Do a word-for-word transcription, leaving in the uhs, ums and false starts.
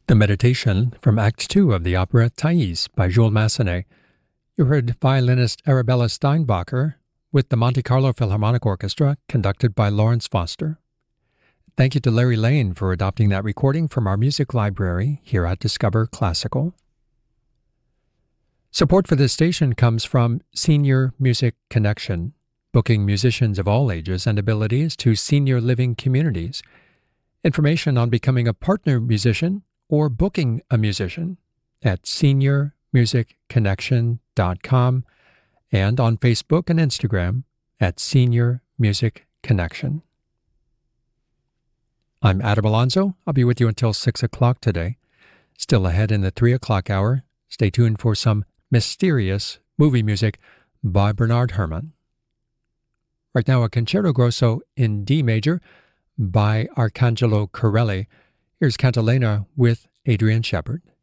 The meditation from Act two of the opera Thais by Jules Massenet. You heard violinist Arabella Steinbacher with the Monte Carlo Philharmonic Orchestra, conducted by Lawrence Foster. Thank you to Larry Lane for adopting that recording from our music library here at Discover Classical. Support for this station comes from Senior Music Connection, booking musicians of all ages and abilities to senior living communities. Information on becoming a partner musician or booking a musician at senior music connection dot com and on Facebook and Instagram at Senior Music Connection. I'm Adam Alonso. I'll be with you until six o'clock today. Still ahead in the three o'clock hour, stay tuned for some mysterious movie music by Bernard Herrmann. Right now, a Concerto Grosso in D major by Arcangelo Corelli. Here's Cantilena with Adrian Shepard.